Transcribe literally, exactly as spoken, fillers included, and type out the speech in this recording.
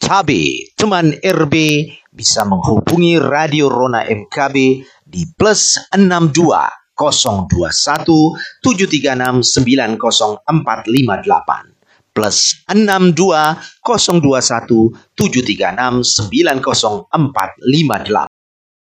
K B. Teman R B bisa menghubungi Radio Rona M K B di plus enam dua nol dua satu tujuh tiga enam sembilan nol empat lima delapan plus enam dua nol dua satu tujuh tiga enam sembilan nol empat lima delapan.